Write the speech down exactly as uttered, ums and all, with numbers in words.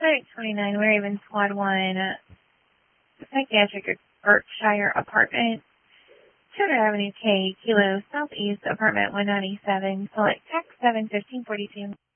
Medic twenty-nine, Raven Squad one, Psychiatric Berkshire Apartment, two hundred Avenue K, Kilo Southeast, Apartment one ninety-seven, select text seven fifteen forty-two.